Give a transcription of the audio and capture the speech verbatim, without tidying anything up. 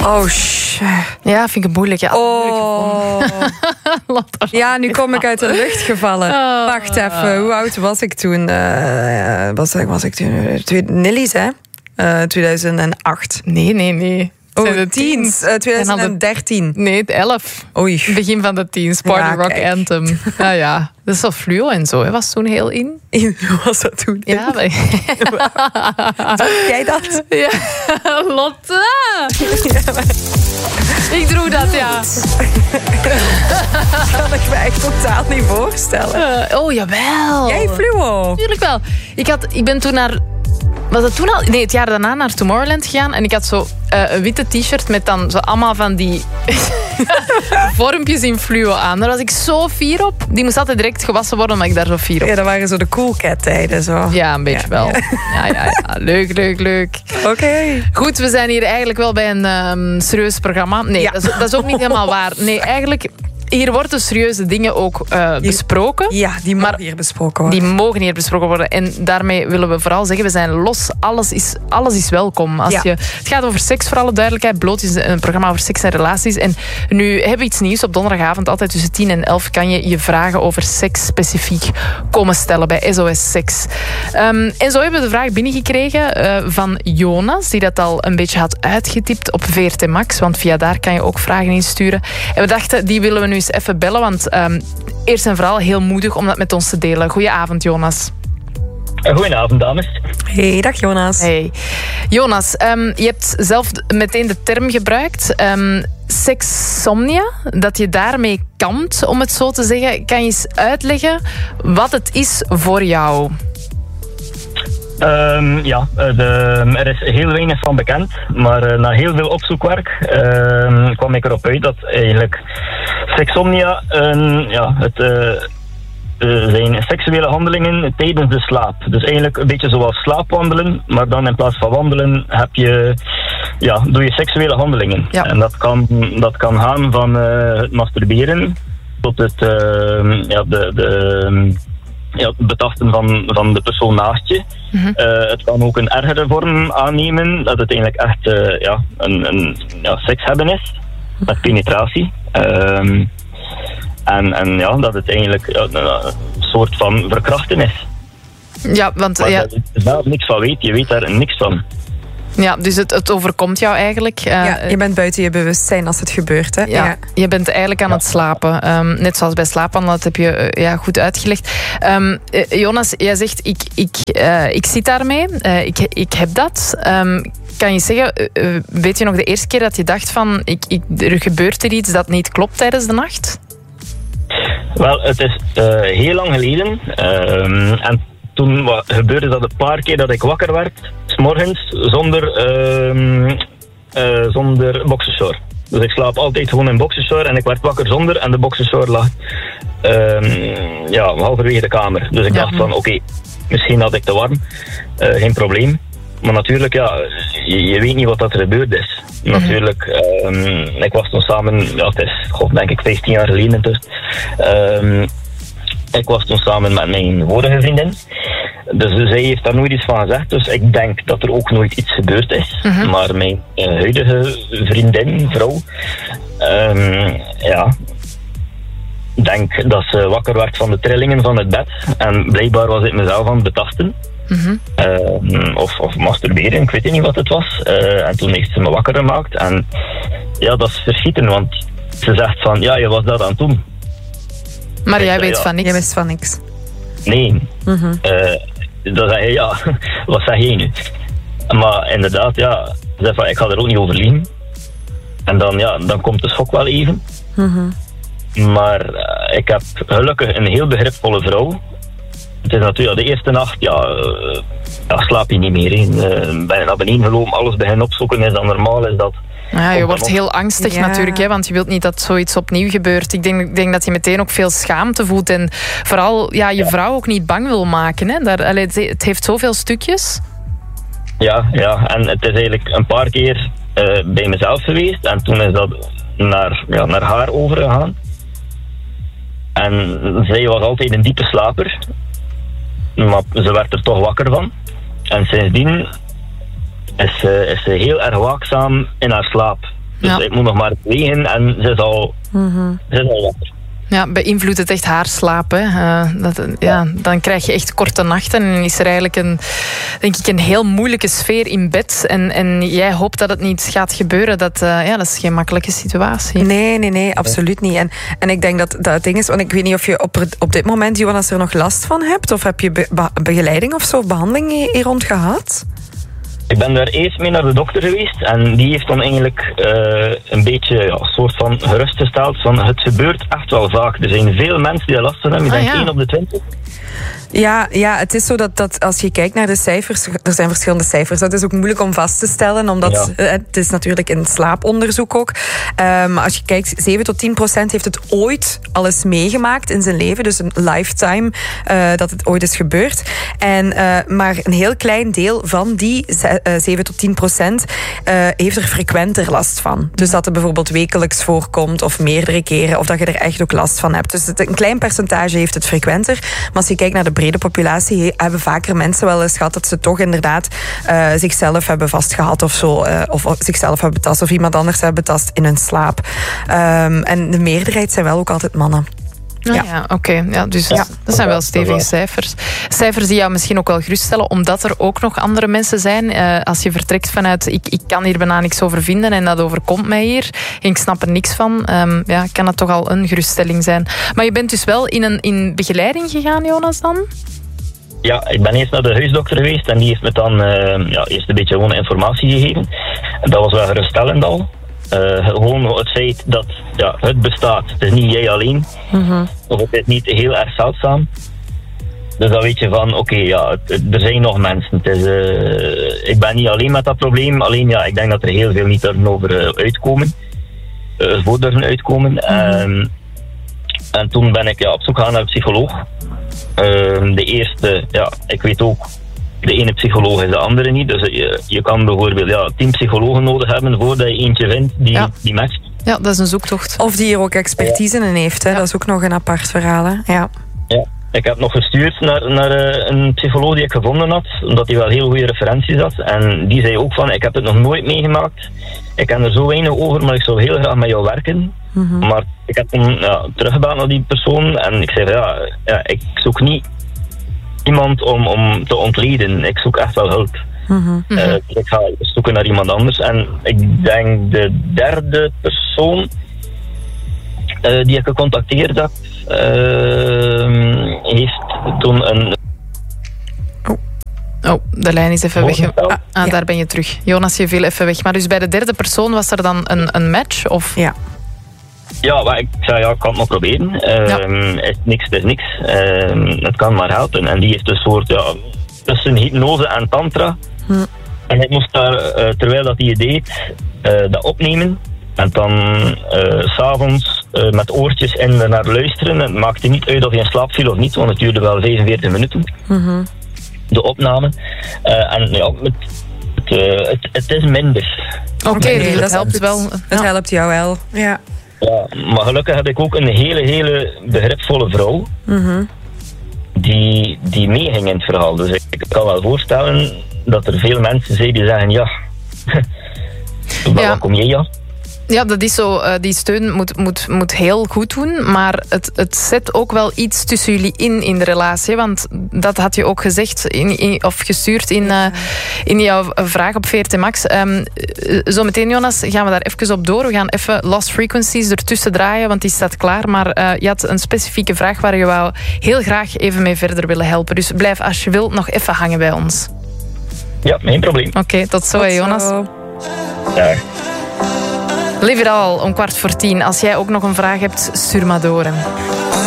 Oh, shit. Ja, vind ik het moeilijk. Ja, oh. Ja, nu kom ik uit de lucht gevallen. Oh. Wacht even, hoe oud was ik toen? Uh, was, was ik toen? Nillies, hè? Uh, tweeduizend acht. Nee, nee, nee. Oh, de teens. Uh, tweeduizend dertien. Nee, elf. Oei. Begin van de teens. Party ja, Rock kijk. Anthem. Ja, ja. Dat is wel fluo en zo. Hè. Was toen heel in. Hoe was dat toen? Ja, wij... Doe jij dat? Ja, Lotte. Ja, maar... Ik droeg dat, ja. Kan ik me echt totaal niet voorstellen. Uh, oh, jawel. Jij fluo? Tuurlijk wel. Ik, had, ik ben toen naar... Was dat toen al? Nee, het jaar daarna naar Tomorrowland gegaan. En ik had zo uh, een witte t-shirt met dan zo allemaal van die vormpjes in fluo aan. Daar was ik zo fier op. Die moest altijd direct gewassen worden, omdat ik daar zo fier op. Ja, dat waren zo de cool cat tijden. Zo. Ja, een beetje ja. wel. Ja, ja, ja. Leuk, leuk, leuk. Oké. Okay. Goed, we zijn hier eigenlijk wel bij een um, serieus programma. Nee, ja. dat, is, dat is ook niet helemaal waar. Nee, eigenlijk... Hier worden serieuze dingen ook uh, besproken. Ja, die mogen hier besproken worden. Die mogen hier besproken worden. En daarmee willen we vooral zeggen, we zijn los. Alles is, alles is welkom. Als ja. je, het gaat over seks, voor alle duidelijkheid. Bloot is een programma over seks en relaties. En nu hebben we iets nieuws. Op donderdagavond, altijd tussen tien en elf, kan je je vragen over seks specifiek komen stellen bij S O S Seks. Um, en zo hebben we de vraag binnengekregen uh, van Jonas, die dat al een beetje had uitgetypt op V R T Max. Want via daar kan je ook vragen insturen. En we dachten, die willen we nu eens even bellen, want um, eerst en vooral heel moedig om dat met ons te delen. Goedenavond, Jonas. Goedenavond, dames. Hey, dag Jonas. Hey. Jonas, um, je hebt zelf meteen de term gebruikt, um, sexsomnia, dat je daarmee kampt, om het zo te zeggen. Kan je eens uitleggen wat het is voor jou? Um, ja, de, er is heel weinig van bekend, maar uh, na heel veel opzoekwerk uh, kwam ik erop uit dat eigenlijk sexsomnia, uh, ja, het uh, uh, zijn seksuele handelingen tijdens de slaap. Dus eigenlijk een beetje zoals slaapwandelen, maar dan in plaats van wandelen heb je, ja, doe je seksuele handelingen. Ja. En dat kan, dat kan gaan van uh, het masturberen tot het, uh, ja, de... de Ja, het betasten van, van de persoon naast je. Mm-hmm. Uh, het kan ook een ergere vorm aannemen, dat het eigenlijk echt uh, ja, een, een ja, seks hebben is, met penetratie. Um, en, en ja, dat het eigenlijk ja, een, een soort van verkrachten is. Ja, want... Maar ja. dat je daar niks van weet, je weet daar niks van. Ja, dus het, het overkomt jou eigenlijk. Uh, ja, je bent buiten je bewustzijn als het gebeurt. Hè? Ja, ja. Je bent eigenlijk aan ja. het slapen. Um, net zoals bij slaapwandelen, dat heb je uh, ja, goed uitgelegd. Um, uh, Jonas, jij zegt, ik, ik, uh, ik zit daarmee. Uh, ik, ik heb dat. Um, kan je zeggen, uh, weet je nog de eerste keer dat je dacht van, ik, ik, er gebeurt er iets dat niet klopt tijdens de nacht? Wel, het is uh, heel lang geleden. Uh, en toen wat, gebeurde dat een paar keer dat ik wakker werd, 's morgens, zonder, uh, uh, zonder boxershort. Dus ik slaap altijd gewoon in boxershort en ik werd wakker zonder en de boxershort lag uh, ja, halverwege de kamer. Dus ik ja. dacht van, oké, okay, misschien had ik te warm, uh, geen probleem. Maar natuurlijk, ja, je, je weet niet wat dat er gebeurd is. Mm-hmm. Natuurlijk, um, ik was toen samen, ja, het is, god, denk ik, vijftien jaar geleden dus. Um, ik was toen samen met mijn vorige vriendin. Dus zij heeft daar nooit iets van gezegd. Dus ik denk dat er ook nooit iets gebeurd is. Mm-hmm. Maar mijn uh, huidige vriendin, vrouw, um, ja, denk dat ze wakker werd van de trillingen van het bed. En blijkbaar was ik mezelf aan het betasten. Mm-hmm. Uh, of, of masturberen, ik weet niet wat het was. Uh, en toen heeft ze me wakker gemaakt. En ja, dat is verschieten, want ze zegt van, ja, je was dat aan het doen. Maar jij uh, weet ja. van niks? Jij wist van niks. Nee. Mm-hmm. Uh, dan zeg je, ja, wat zeg je nu? Maar inderdaad, ja, ze zei van, ik ga er ook niet over liegen. En dan, ja, dan komt de schok wel even. Mm-hmm. Maar uh, ik heb gelukkig een heel begripvolle vrouw. Het is natuurlijk de eerste nacht, ja, uh, ja slaap je niet meer. Uh, ben je naar beneden gelopen, alles begint opzoeken, is dat normaal? Is dat... Ja, je wordt heel angstig ja. natuurlijk, hè, want je wilt niet dat zoiets opnieuw gebeurt. Ik denk, ik denk dat je meteen ook veel schaamte voelt en vooral ja, je ja. vrouw ook niet bang wil maken. Hè. Daar, allee, het heeft zoveel stukjes. Ja, ja, en het is eigenlijk een paar keer uh, bij mezelf geweest en toen is dat naar, ja, naar haar overgegaan. En zij was altijd een diepe slaper. Maar ze werd er toch wakker van. En sindsdien is ze, is ze heel erg waakzaam in haar slaap. Dus ja. ik moet nog maar bewegen en ze is al, mm-hmm. ze is al wakker. Ja, beïnvloedt het echt haar slaap. Hè? Uh, dat, ja, dan krijg je echt korte nachten en is er eigenlijk een, denk ik, een heel moeilijke sfeer in bed. En, en jij hoopt dat het niet gaat gebeuren. Dat, uh, ja, dat is geen makkelijke situatie. Nee, nee, nee, absoluut niet. En, en ik denk dat dat het ding is, want ik weet niet of je op, op dit moment, Jonas, er nog last van hebt. Of heb je be, be, begeleiding of zo, behandeling hier rond gehad? Ik ben daar eerst mee naar de dokter geweest en die heeft dan eigenlijk uh, een beetje ja, een soort van gerustgesteld van het gebeurt echt wel vaak. Er zijn veel mensen die er last van hebben, ik denk ah, ja. één op de twintig. Ja, ja, het is zo dat, dat als je kijkt naar de cijfers, er zijn verschillende cijfers. Dat is ook moeilijk om vast te stellen, omdat ja. het is natuurlijk een slaaponderzoek ook. Um, als je kijkt, zeven tot tien procent heeft het ooit al eens meegemaakt in zijn leven. Dus een lifetime uh, dat het ooit is gebeurd. En, uh, maar een heel klein deel van die uh, zeven tot tien procent uh, heeft er frequenter last van. Dus dat het bijvoorbeeld wekelijks voorkomt of meerdere keren, of dat je er echt ook last van hebt. Dus het, een klein percentage heeft het frequenter. Maar als je kijkt naar de brede populatie, hebben vaker mensen wel eens gehad dat ze toch inderdaad uh, zichzelf hebben vastgehad of zo, uh, of, of zichzelf hebben betast of iemand anders hebben betast in hun slaap. Um, en de meerderheid zijn wel ook altijd mannen. Ah, ja, ja oké. Okay. Ja, dus ja. dat zijn wel stevige cijfers. Cijfers die jou misschien ook wel geruststellen, omdat er ook nog andere mensen zijn. Uh, als je vertrekt vanuit, ik, ik kan hier bijna niks over vinden en dat overkomt mij hier, en ik snap er niks van, um, ja, kan het toch al een geruststelling zijn. Maar je bent dus wel in een in begeleiding gegaan, Jonas, dan? Ja, ik ben eerst naar de huisdokter geweest en die heeft me dan uh, ja, eerst een beetje gewoon informatie gegeven. Dat was wel geruststellend al. Uh, gewoon het feit dat ja, het bestaat. Het is niet jij alleen. Mm-hmm. Of het is niet heel erg zeldzaam. Dus dan weet je van, oké, okay, ja, het, het, er zijn nog mensen. Het is, uh, ik ben niet alleen met dat probleem. Alleen ja, ik denk dat er heel veel niet over uh, uitkomen. Uh, voor durven uitkomen. Mm-hmm. Um, en toen ben ik ja, op zoek gegaan naar een psycholoog. Uh, de eerste, ja, ik weet ook, de ene psycholoog is de andere niet. Dus je, je kan bijvoorbeeld ja, tien psychologen nodig hebben voordat je eentje vindt die, ja. die matcht. Ja, dat is een zoektocht. Of die hier ook expertise ja. in heeft. Hè? Ja. Dat is ook nog een apart verhaal. Hè? Ja. Ja. Ik heb nog gestuurd naar, naar een psycholoog die ik gevonden had, omdat hij wel heel goede referenties had. En die zei ook van, ik heb het nog nooit meegemaakt. Ik ken er zo weinig over, maar ik zou heel graag met jou werken. Mm-hmm. Maar ik heb hem ja, teruggebeld naar die persoon en ik zei van, ja, ja, ik zoek niet iemand om, om te ontleden. Ik zoek echt wel hulp. Mm-hmm. Uh, ik ga zoeken naar iemand anders. En ik denk de derde persoon uh, die ik gecontacteerd heb, uh, heeft toen een... Oh. oh, de lijn is even weg. Ah, ah, ja. Daar ben je terug. Jonas, je viel even weg. Maar dus bij de derde persoon was er dan een, een match? Of? Ja. Ja, maar ik zei, ja, ik kan het maar proberen. Uh, ja. Is niks, is niks. Uh, het kan maar helpen. En die heeft een soort, ja, tussen hypnose en tantra. Hm. En ik moest daar, uh, terwijl dat hij deed, uh, dat opnemen. En dan uh, s'avonds uh, met oortjes in naar luisteren. Het maakte niet uit of je in slaap viel of niet, want het duurde wel vijfenveertig minuten. Mm-hmm. De opname. Uh, en ja, het, het, uh, het, het is minder. Oké, okay, nee, dat helpt wel. Het ja. helpt jou wel, ja. Ja, maar gelukkig heb ik ook een hele, hele begripsvolle vrouw. Mm-hmm. Die, die meeging in het verhaal. Dus ik, ik kan wel voorstellen dat er veel mensen zijn die zeggen, ja, waar ja. kom jij ja? Ja, dat is zo. Uh, die steun moet, moet, moet heel goed doen. Maar het, het zet ook wel iets tussen jullie in in de relatie. Want dat had je ook gezegd in, in, of gestuurd in, uh, in jouw vraag op V R T Max. Um, Zometeen, Jonas, gaan we daar even op door. We gaan even Lost Frequencies ertussen draaien, want die staat klaar. Maar uh, je had een specifieke vraag waar je wou heel graag even mee verder willen helpen. Dus blijf als je wilt nog even hangen bij ons. Ja, geen probleem. Oké, okay, tot zo, tot hè, Jonas. Zo. Ja. Live it all om kwart voor tien. Als jij ook nog een vraag hebt, stuur maar door.